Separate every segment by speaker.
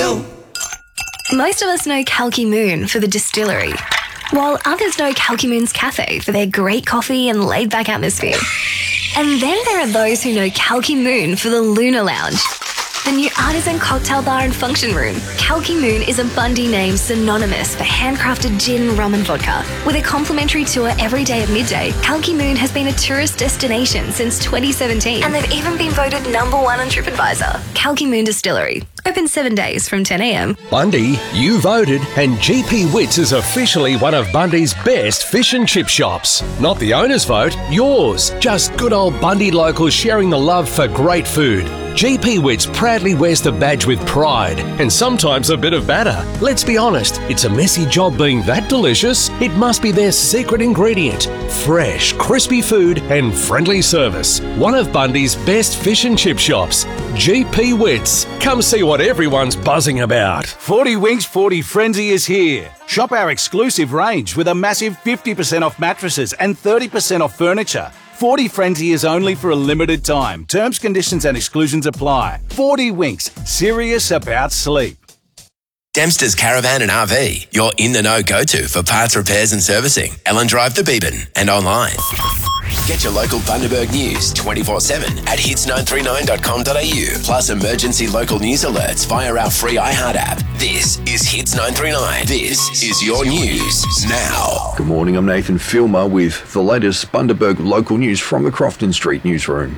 Speaker 1: real.
Speaker 2: Most of us know Kalki Moon for the distillery, while others know Kalki Moon's cafe for their great coffee and laid-back atmosphere. And then there are those who know Kalki Moon for the Lunar Lounge, the new artisan cocktail bar and function room. Kalki Moon is a Bundy name synonymous for handcrafted gin, rum and vodka. With a complimentary tour every day at midday, Kalki Moon has been a tourist destination since 2017. And they've even been voted #1 on TripAdvisor. Kalki Moon Distillery. Open 7 days from 10 a.m.
Speaker 3: Bundy, you voted, and GP Wits is officially one of Bundy's best fish and chip shops. Not the owner's vote, yours. Just good old Bundy locals sharing the love for great food. GP Wits proudly wears the badge with pride, and sometimes a bit of batter. Let's be honest, it's a messy job being that delicious. It must be their secret ingredient. Fresh, crispy food and friendly service. One of Bundy's best fish and chip shops. GP Wits. Come see what everyone's buzzing about.
Speaker 4: 40 Winks 40 Frenzy is here. Shop our exclusive range with a massive 50% off mattresses and 30% off furniture. 40 Frenzy is only for a limited time. Terms, conditions and exclusions apply. 40 Winks. Serious about sleep.
Speaker 5: Dempster's Caravan and RV, your in-the-know go-to for parts repairs and servicing. Ellen Drive to Beebyn and online. Get your local Bundaberg news 24/7 at hits939.com.au. Plus emergency local news alerts via our free iHeart app. This is Hits 939. This is your news now.
Speaker 6: Good morning, I'm Nathan Filmer with the latest Bundaberg local news from the Crofton Street newsroom.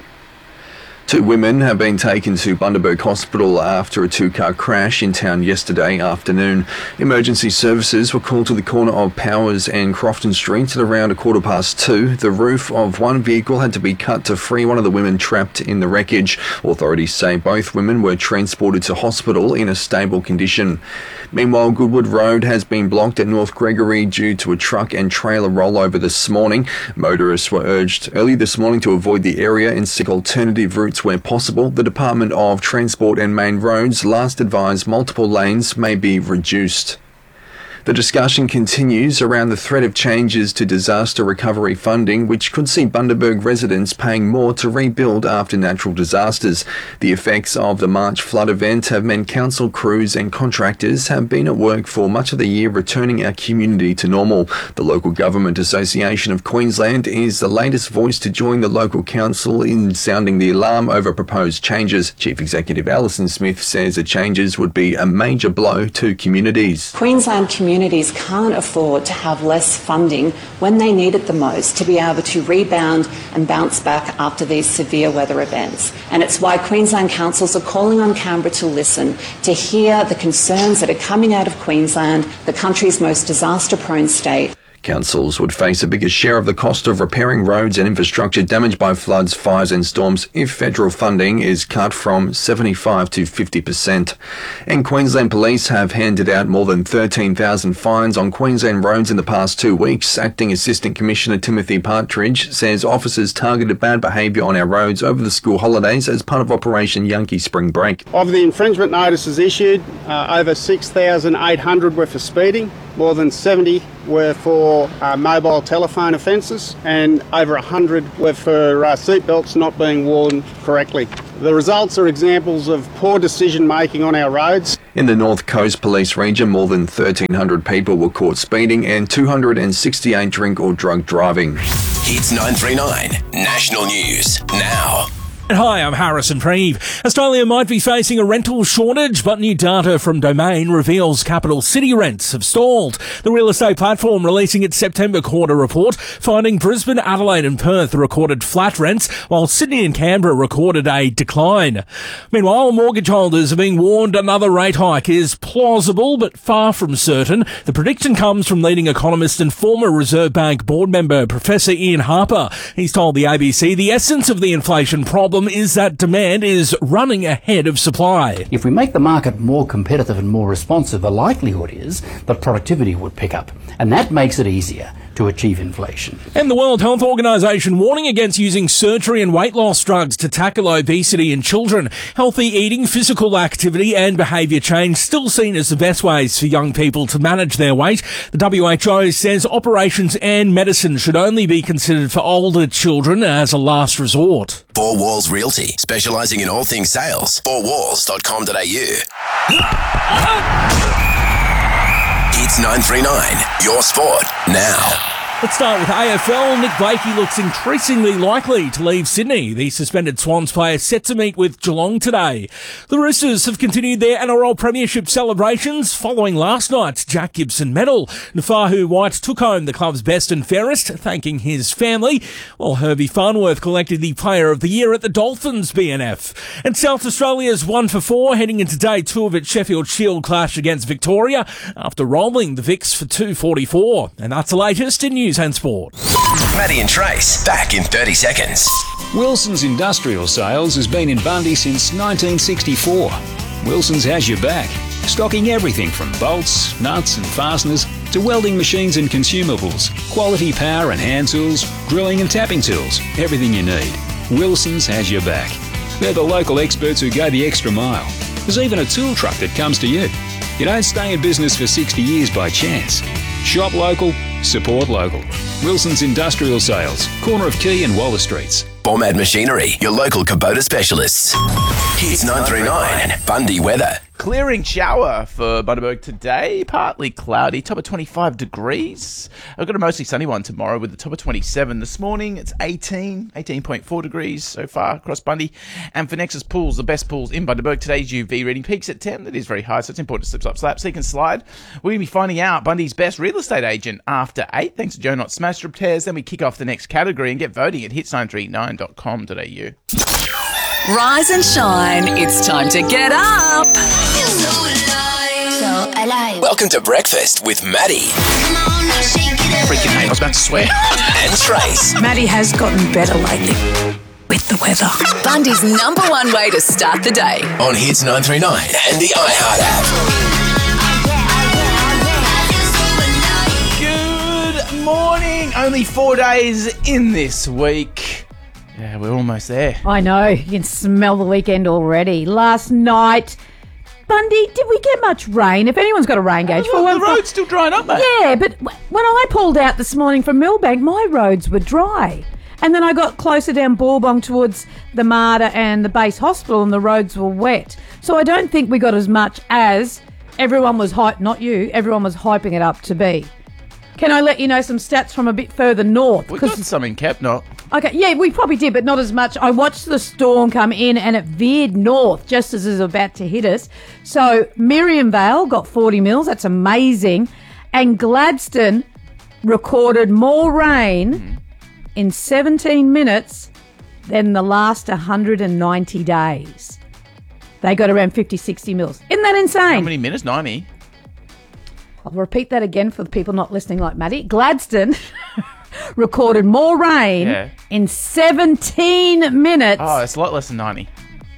Speaker 6: 2 women have been taken to Bundaberg Hospital after a 2-car crash in town yesterday afternoon. Emergency services were called to the corner of Powers and Crofton Streets at around 2:15. The roof of one vehicle had to be cut to free one of the women trapped in the wreckage. Authorities say both women were transported to hospital in a stable condition. Meanwhile, Goodwood Road has been blocked at North Gregory due to a truck and trailer rollover this morning. Motorists were urged early this morning to avoid the area and seek alternative routes where possible. The Department of Transport and Main Roads last advised multiple lanes may be reduced. The discussion continues around the threat of changes to disaster recovery funding, which could see Bundaberg residents paying more to rebuild after natural disasters. The effects of the March flood event have meant council crews and contractors have been at work for much of the year returning our community to normal. The Local Government Association of Queensland is the latest voice to join the local council in sounding the alarm over proposed changes. Chief Executive Alison Smith says the changes would be a major blow to communities.
Speaker 7: Queensland communities can't afford to have less funding when they need it the most to be able to rebound and bounce back after these severe weather events. And it's why Queensland councils are calling on Canberra to listen, to hear the concerns that are coming out of Queensland, the country's most disaster-prone state.
Speaker 6: Councils would face a bigger share of the cost of repairing roads and infrastructure damaged by floods, fires and storms if federal funding is cut from 75% to 50%. And Queensland Police have handed out more than 13,000 fines on Queensland roads in the past 2 weeks. Acting Assistant Commissioner Timothy Partridge says officers targeted bad behaviour on our roads over the school holidays as part of Operation Yankee Spring Break.
Speaker 8: Of the infringement notices issued, over 6,800 were for speeding. More than 70 were for mobile telephone offences and over 100 were for seatbelts not being worn correctly. The results are examples of poor decision making on our roads.
Speaker 6: In the North Coast Police region, more than 1,300 people were caught speeding and 268 drink or drug driving.
Speaker 5: Hits 939 National News now.
Speaker 9: Hi, I'm Harrison Preeve. Australia might be facing a rental shortage, but new data from Domain reveals capital city rents have stalled. The real estate platform releasing its September quarter report, finding Brisbane, Adelaide and Perth recorded flat rents, while Sydney and Canberra recorded a decline. Meanwhile, mortgage holders are being warned another rate hike is plausible, but far from certain. The prediction comes from leading economist and former Reserve Bank board member Professor Ian Harper. He's told the ABC the essence of the inflation problem is that demand is running ahead of supply.
Speaker 10: If we make the market more competitive and more responsive, the likelihood is that productivity would pick up, and that makes it easier to achieve inflation.
Speaker 9: And the World Health Organization warning against using surgery and weight loss drugs to tackle obesity in children. Healthy eating, physical activity and behaviour change still seen as the best ways for young people to manage their weight. The WHO says operations and medicine should only be considered for older children as a last resort.
Speaker 5: Four Walls Realty, specialising in all things sales. 4walls.com.au. 939, your sport now.
Speaker 9: Let's start with AFL. Nick Blakey looks increasingly likely to leave Sydney. The suspended Swans player set to meet with Geelong today. The Roosters have continued their NRL Premiership celebrations following last night's Jack Gibson medal. Nafahu White took home the club's best and fairest, thanking his family, while Herbie Farnworth collected the Player of the Year at the Dolphins BNF. And South Australia's 1 for 4 heading into day 2 of its Sheffield Shield clash against Victoria after rolling the Vicks for 244. And that's the latest in News and Sport.
Speaker 5: Maddie and Trace, back in 30 seconds.
Speaker 1: Wilson's Industrial Sales has been in Bundy since 1964. Wilson's has your back, stocking everything from bolts, nuts and fasteners to welding machines and consumables, quality power and hand tools, drilling and tapping tools, everything you need. Wilson's has your back. They're the local experts who go the extra mile. There's even a tool truck that comes to you. You don't stay in business for 60 years by chance. Shop local, support local. Wilson's Industrial Sales, corner of Quay and Waller Streets.
Speaker 5: Bomad Machinery, your local Kubota specialists. Hits 939, Bundy weather.
Speaker 11: Clearing shower for Bundaberg today, partly cloudy, top of 25 degrees. I've got a mostly sunny one tomorrow with the top of 27. This morning it's 18.4 degrees so far across Bundy. And for Nexus Pools, the best pools in Bundaberg, today's UV reading peaks at 10. That is very high, so it's important to slip, slap, slap, seek and slide. We're going to be finding out Bundy's best real estate agent after 8, thanks to Joe Not Smash Repairs. Then we kick off the next category and get voting at hits939.com.au.
Speaker 12: Rise and shine. It's time to get up.
Speaker 5: So alive. Welcome to Breakfast with Maddie.
Speaker 11: Freaking hate, I was about to swear.
Speaker 5: And Trace.
Speaker 12: Maddie has gotten better lately with the weather. Bundy's number one way to start the day.
Speaker 5: On Hits 939 and the iHeart
Speaker 11: app. Good morning. Only 4 days in this week. Yeah, we're almost there.
Speaker 13: I know. You can smell the weekend already. Last night, Bundy, did we get much rain? If anyone's got a rain gauge.
Speaker 11: The road's still drying up, mate.
Speaker 13: Yeah, but when I pulled out this morning from Millbank, my roads were dry. And then I got closer down Boorbong towards the Marta and the base hospital and the roads were wet. So I don't think we got as much as everyone was not you, everyone was hyping it up to be. Can I let you know some stats from a bit further north?
Speaker 11: We got some in Kepnor.
Speaker 13: Okay, yeah, we probably did, but not as much. I watched the storm come in and it veered north just as it was about to hit us. So Miriam Vale got 40 mils. That's amazing. And Gladstone recorded more rain in 17 minutes than the last 190 days. They got around 50, 60 mils. Isn't that insane?
Speaker 11: How many minutes? 90.
Speaker 13: I'll repeat that again for the people not listening like Maddie. Gladstone recorded more rain in 17 minutes.
Speaker 11: Oh, it's a lot less than 90.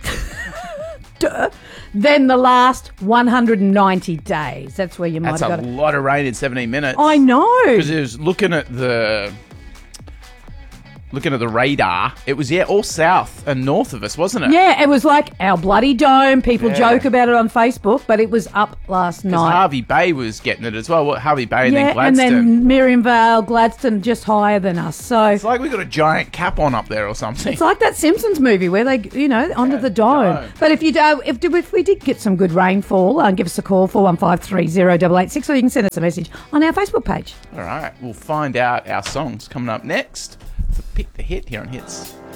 Speaker 13: Than the last 190 days. That's where you might have got it.
Speaker 11: That's a lot of rain in 17 minutes.
Speaker 13: I know.
Speaker 11: Because it was looking at the radar, it was, all south and north of us, wasn't it?
Speaker 13: Yeah, it was like our bloody dome. People joke about it on Facebook, but it was up last night.
Speaker 11: Because Harvey Bay was getting it as well. Harvey Bay and then Gladstone.
Speaker 13: And then Miriam Vale, Gladstone just higher than us. So
Speaker 11: it's like we got a giant cap on up there or something.
Speaker 13: It's like that Simpsons movie where they, under the dome. But if we did get some good rainfall, give us a call, 41530886, or you can send us a message on our Facebook page.
Speaker 11: All right, we'll find out our songs coming up next. Pick the hit here on Hits.